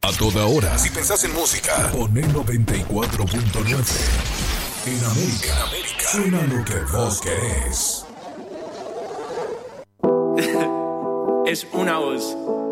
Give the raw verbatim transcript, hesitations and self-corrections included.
A toda hora. Si pensás en música, poné noventa y cuatro punto nueve. En América, en América, suena lo que vos querés. Es una voz.